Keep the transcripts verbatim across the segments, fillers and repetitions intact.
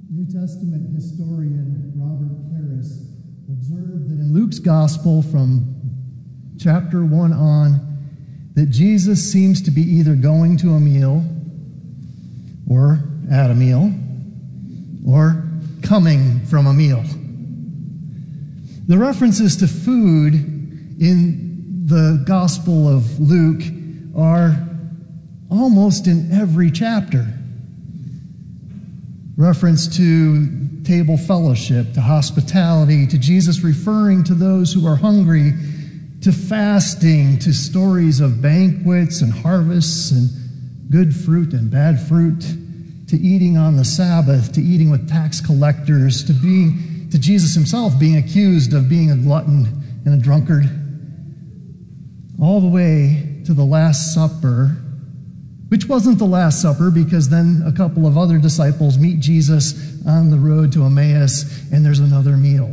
New Testament historian Robert Harris observed that in Luke's gospel from chapter one on, that Jesus seems to be either going to a meal or at a meal or coming from a meal. The references to food in the Gospel of Luke are almost in every chapter. Reference to table fellowship, to hospitality, to Jesus referring to those who are hungry, to fasting, to stories of banquets and harvests and good fruit and bad fruit, to eating on the Sabbath, to eating with tax collectors, to being to Jesus himself being accused of being a glutton and a drunkard, all the way to the Last Supper, which wasn't the Last Supper because then a couple of other disciples meet Jesus on the road to Emmaus and there's another meal.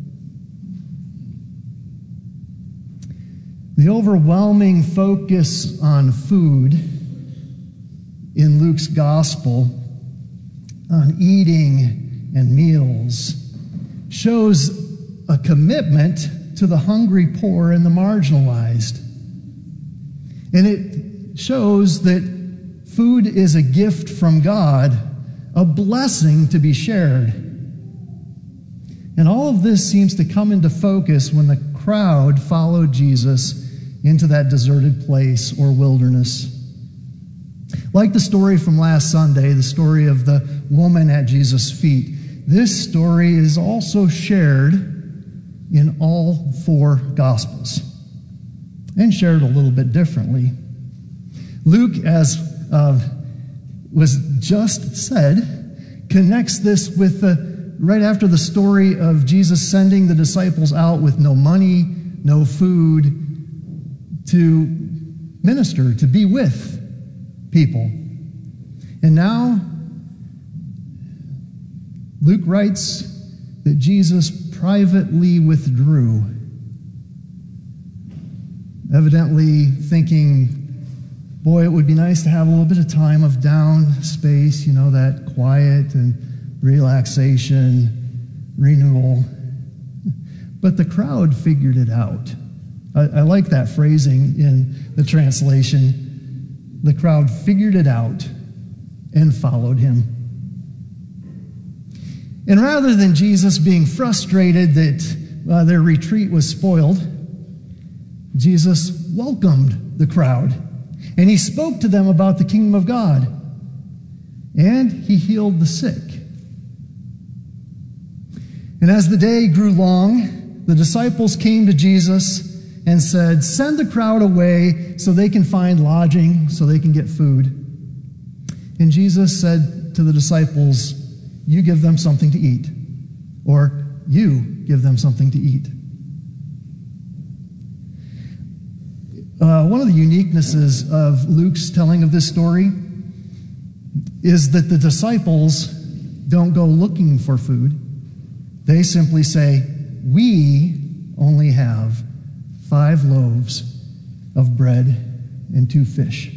The overwhelming focus on food in Luke's gospel, on eating and meals, shows a commitment to the hungry, poor, and the marginalized. And it shows that food is a gift from God, a blessing to be shared. And all of this seems to come into focus when the crowd followed Jesus into that deserted place or wilderness. Like the story from last Sunday, the story of the woman at Jesus' feet, this story is also shared in all four Gospels and shared a little bit differently. Luke, as uh, was just said, connects this with the, right after the story of Jesus sending the disciples out with no money, no food, to minister, to be with people. And now, Luke writes that Jesus privately withdrew, evidently thinking, boy, it would be nice to have a little bit of time of down space, you know, that quiet and relaxation, renewal. But the crowd figured it out. I, I like that phrasing in the translation. The crowd figured it out and followed him. And rather than Jesus being frustrated that uh, their retreat was spoiled, Jesus welcomed the crowd, and he spoke to them about the kingdom of God, and he healed the sick. And as the day grew long, the disciples came to Jesus and said, "Send the crowd away so they can find lodging, so they can get food." And Jesus said to the disciples, "You give them something to eat," or "You give them something to eat." Uh, one of the uniquenesses of Luke's telling of this story is that the disciples don't go looking for food. They simply say, "We only have five loaves of bread and two fish."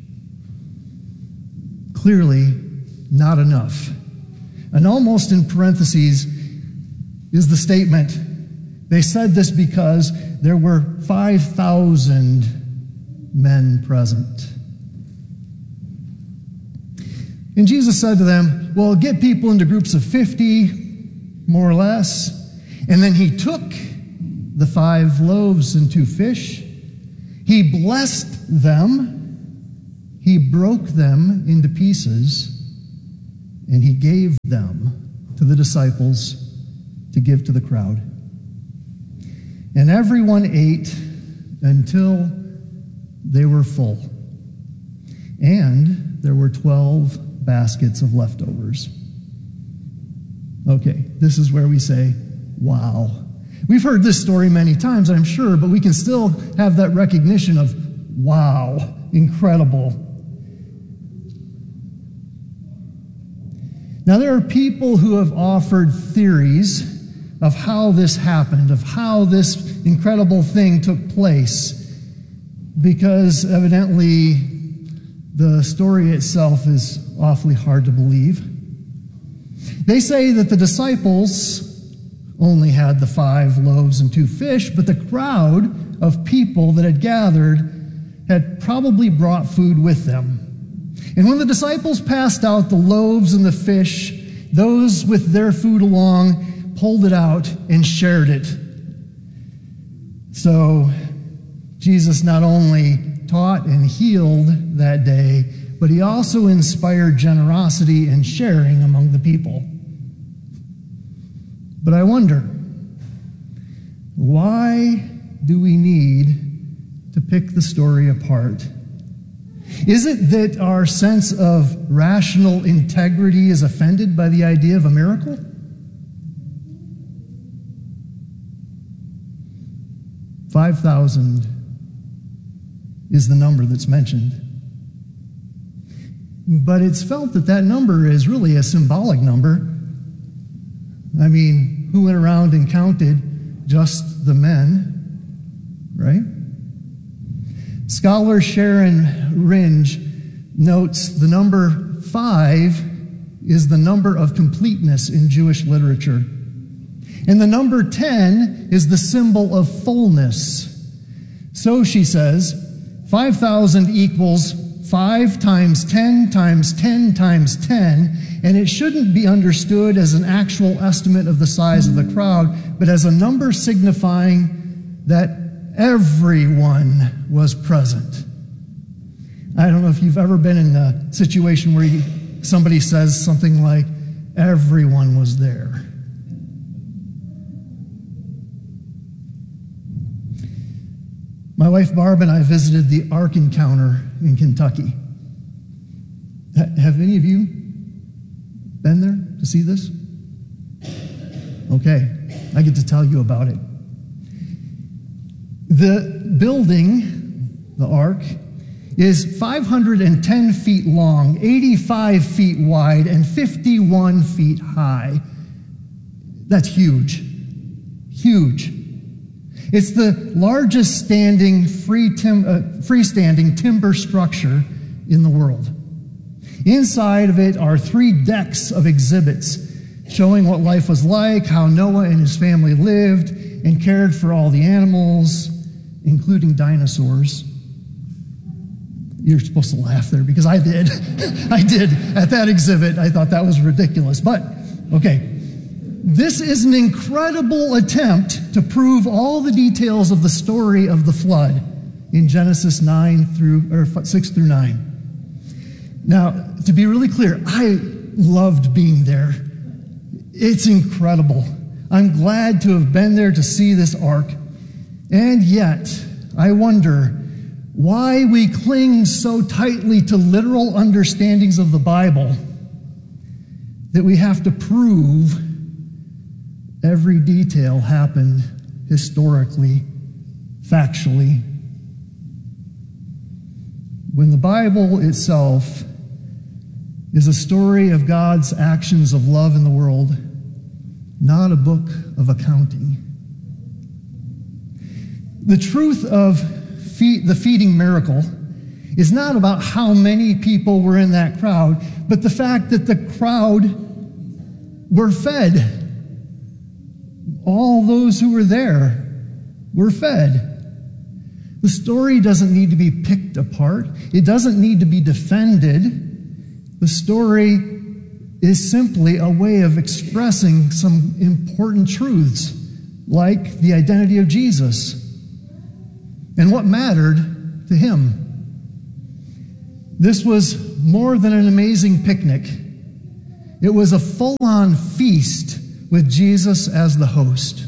Clearly, not enough. And almost in parentheses is the statement, they said this because there were five thousand men present. And Jesus said to them, well, get people into groups of fifty, more or less. And then he took the five loaves and two fish. He blessed them. He broke them into pieces. And he gave them to the disciples to give to the crowd. And everyone ate until they were full. And there were twelve baskets of leftovers. Okay, this is where we say, wow. We've heard this story many times, I'm sure, but we can still have that recognition of, wow, incredible. Now, there are people who have offered theories of how this happened, of how this incredible thing took place, because evidently the story itself is awfully hard to believe. They say that the disciples only had the five loaves and two fish, but the crowd of people that had gathered had probably brought food with them. And when the disciples passed out the loaves and the fish, those with their food along pulled it out and shared it. So Jesus not only taught and healed that day, but he also inspired generosity and sharing among the people. But I wonder, why do we need to pick the story apart? Is it that our sense of rational integrity is offended by the idea of a miracle? five thousand is the number that's mentioned. But it's felt that that number is really a symbolic number. I mean, who went around and counted just the men, right? Scholar Sharon Ringe notes the number five is the number of completeness in Jewish literature. And the number ten is the symbol of fullness. So she says, five thousand equals five times ten times ten times ten, and it shouldn't be understood as an actual estimate of the size of the crowd, but as a number signifying that everyone was present. I don't know if you've ever been in a situation where you, somebody says something like, everyone was there. My wife Barb and I visited the Ark Encounter in Kentucky. Have any of you been there to see this? Okay, I get to tell you about it. The building, the Ark, is five hundred ten feet long, eighty-five feet wide, and fifty-one feet high. That's huge. Huge. It's the largest standing free tim- uh, freestanding timber structure in the world. Inside of it are three decks of exhibits showing what life was like, how Noah and his family lived and cared for all the animals, including dinosaurs. You're supposed to laugh there because I did. I did at that exhibit. I thought that was ridiculous. But, okay. This is an incredible attempt to prove all the details of the story of the flood in Genesis nine through or six through nine. Now, to be really clear, I loved being there. It's incredible. I'm glad to have been there to see this ark. And yet, I wonder why we cling so tightly to literal understandings of the Bible that we have to prove every detail happened historically, factually. When the Bible itself is a story of God's actions of love in the world, not a book of accounting. The truth of feed, the feeding miracle is not about how many people were in that crowd, but the fact that the crowd were fed. All those who were there were fed. The story doesn't need to be picked apart. It doesn't need to be defended. The story is simply a way of expressing some important truths, like the identity of Jesus and what mattered to him. This was more than an amazing picnic. It was a full-on feast with Jesus as the host.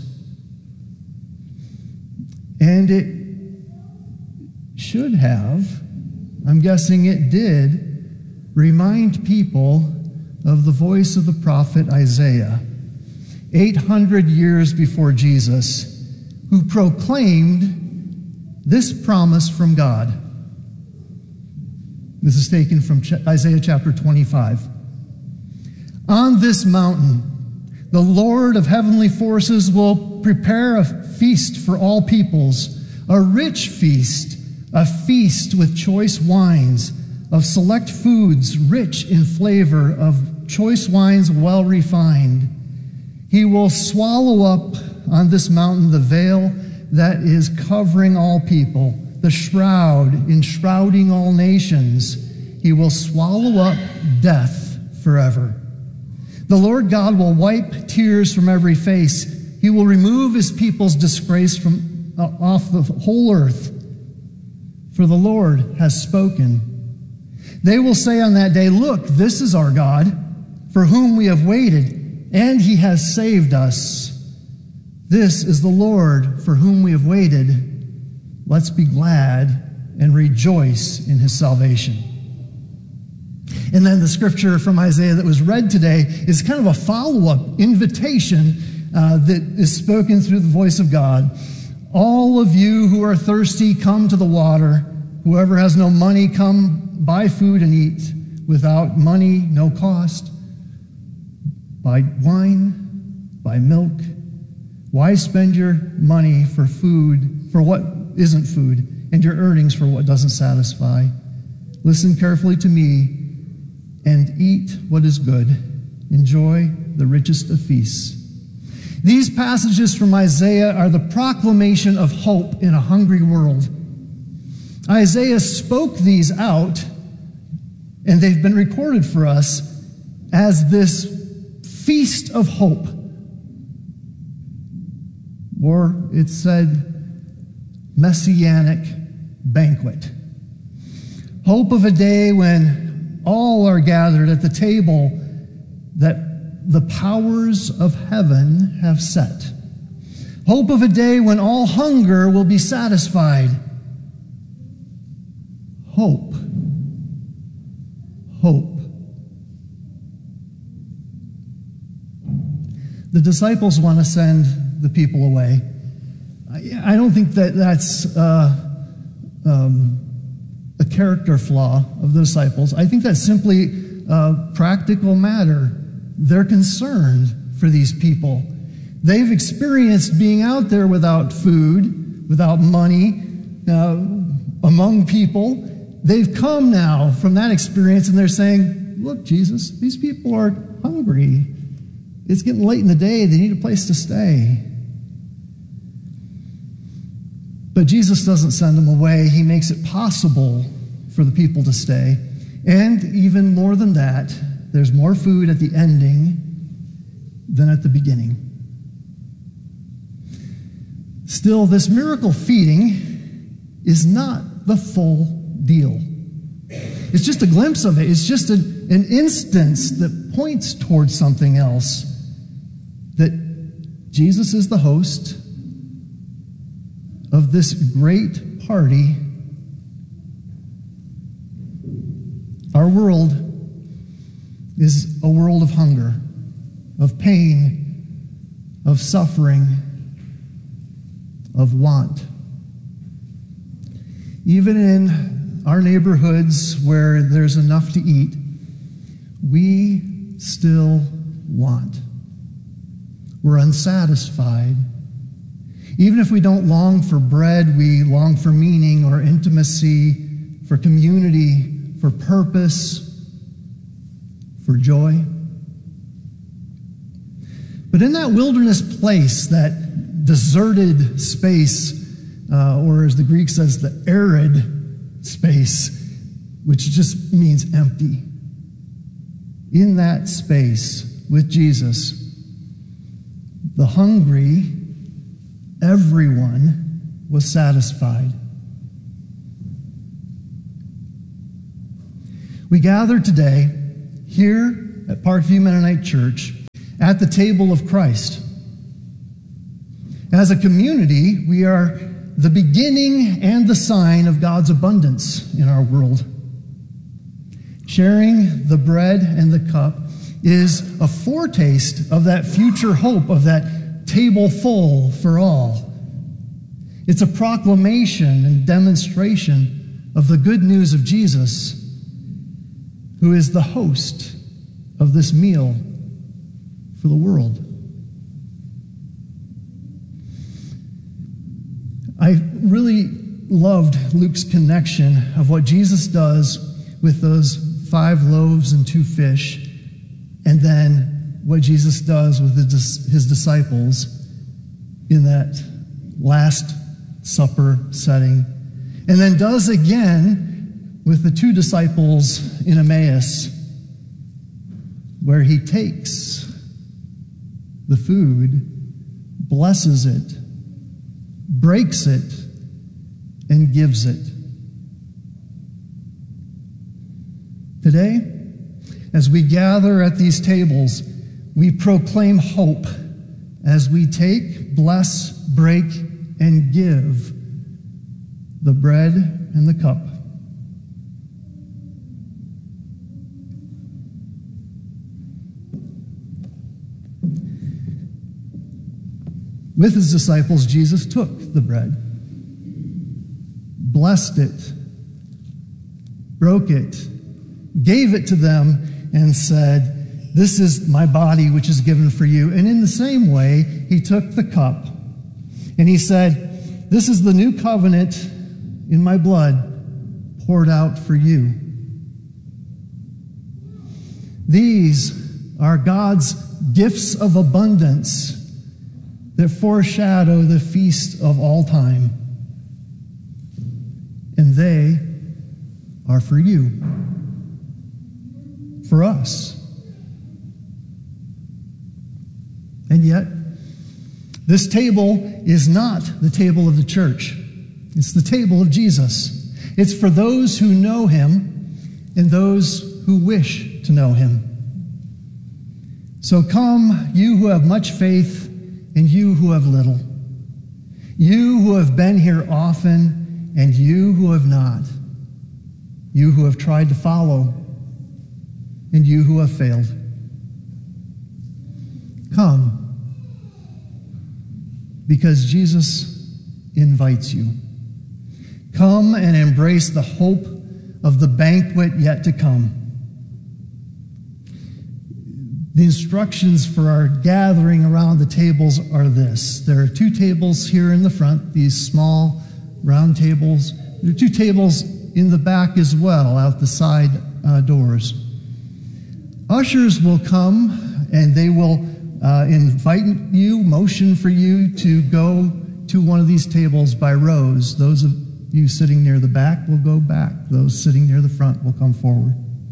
And it should have, I'm guessing it did, remind people of the voice of the prophet Isaiah, eight hundred years before Jesus, who proclaimed this promise from God. This is taken from Isaiah chapter twenty-five. On this mountain, the Lord of heavenly forces will prepare a feast for all peoples, a rich feast, a feast with choice wines, of select foods rich in flavor, of choice wines well refined. He will swallow up on this mountain the veil that is covering all people, the shroud enshrouding all nations. He will swallow up death forever. The Lord God will wipe tears from every face. He will remove his people's disgrace from uh, off the whole earth. For the Lord has spoken. They will say on that day, "Look, this is our God, for whom we have waited, and he has saved us. This is the Lord for whom we have waited. Let's be glad and rejoice in his salvation." And then the scripture from Isaiah that was read today is kind of a follow-up invitation uh, that is spoken through the voice of God. "All of you who are thirsty, come to the water. Whoever has no money, come buy food and eat. Without money, no cost. Buy wine, buy milk. Why spend your money for food, for what isn't food, and your earnings for what doesn't satisfy? Listen carefully to me and eat what is good. Enjoy the richest of feasts." These passages from Isaiah are the proclamation of hope in a hungry world. Isaiah spoke these out, and they've been recorded for us as this feast of hope. Or it said messianic banquet. Hope of a day when all are gathered at the table that the powers of heaven have set. Hope of a day when all hunger will be satisfied. Hope. Hope. The disciples want to send the people away. I don't think that that's uh, um, a character flaw of the disciples. I think that's simply a practical matter. They're concerned for these people. They've experienced being out there without food, without money, uh, among people. They've come now from that experience, and they're saying, "Look, Jesus, these people are hungry. It's getting late in the day. They need a place to stay." But Jesus doesn't send them away. He makes it possible for the people to stay. And even more than that, there's more food at the ending than at the beginning. Still, this miracle feeding is not the full deal. It's just a glimpse of it. It's just an, an instance that points towards something else. That Jesus is the host of this great party. Our world is a world of hunger, of pain, of suffering, of want. Even in our neighborhoods where there's enough to eat, we still want. We're unsatisfied. Even if we don't long for bread, we long for meaning or intimacy, for community, for purpose, for joy. But in that wilderness place, that deserted space, uh, or as the Greek says, the arid space, which just means empty. In that space with Jesus, the hungry, everyone was satisfied. We gather today here at Parkview Mennonite Church at the table of Christ. As a community, we are the beginning and the sign of God's abundance in our world. Sharing the bread and the cup is a foretaste of that future hope, of that table full for all. It's a proclamation and demonstration of the good news of Jesus, who is the host of this meal for the world. I really loved Luke's connection of what Jesus does with those five loaves and two fish, and what Jesus does with his disciples in that Last Supper setting, and then does again with the two disciples in Emmaus, where he takes the food, blesses it, breaks it, and gives it. Today, as we gather at these tables, we proclaim hope as we take, bless, break, and give the bread and the cup. With his disciples, Jesus took the bread, blessed it, broke it, gave it to them, and said, "This is my body, which is given for you." And in the same way, he took the cup, and he said, "This is the new covenant in my blood, poured out for you." These are God's gifts of abundance that foreshadow the feast of all time. And they are for you, for us. And yet, this table is not the table of the church. It's the table of Jesus. It's for those who know him and those who wish to know him. So come, you who have much faith, and you who have little. You who have been here often, and you who have not. You who have tried to follow, and you who have failed. Come, because Jesus invites you. Come and embrace the hope of the banquet yet to come. The instructions for our gathering around the tables are this. There are two tables here in the front, these small round tables. There are two tables in the back as well, out the side uh, doors. Ushers will come and they will uh, invite you, motion for you to go to one of these tables by rows. Those of you sitting near the back will go back. Those sitting near the front will come forward.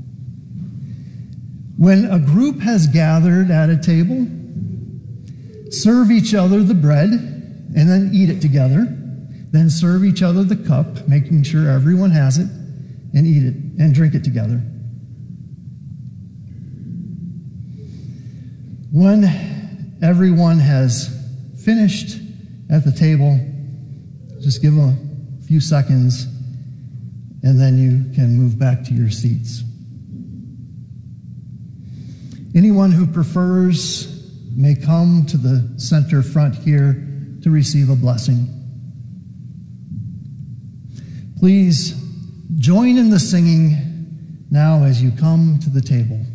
When a group has gathered at a table, serve each other the bread and then eat it together. Then serve each other the cup, making sure everyone has it, and eat it and drink it together. When everyone has finished at the table, just give them a few seconds, and then you can move back to your seats. Anyone who prefers may come to the center front here to receive a blessing. Please join in the singing now as you come to the table.